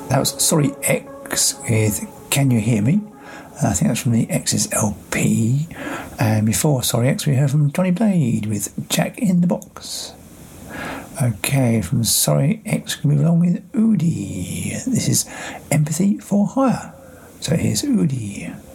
That was Sorry X with Can You Hear Me? I think that's from the X's LP. And before Sorry X, we heard from Johnny Blade with Jack in the Box. Okay, from Sorry X, we move along with Oodie. This is Empathy for Hire. So here's Oodie.